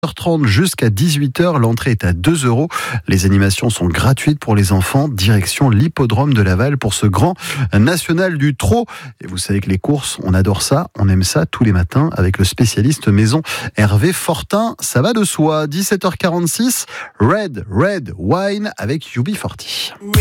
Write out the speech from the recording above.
h30 jusqu'à 18h, l'entrée est à 2 €. Les animations sont gratuites pour les enfants. Direction l'hippodrome de Laval pour ce grand national du trot. Et vous savez que les courses, on adore ça, on aime ça tous les matins avec le spécialiste maison Hervé Fortin. Ça va de soi. 17h46, Red Wine avec UB40.